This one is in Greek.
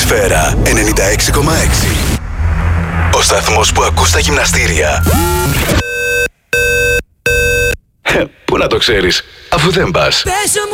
Σφαίρα 96,6. Ο σταθμός που ακούς τα γυμναστήρια. Πού να το ξέρεις, αφού δεν πας.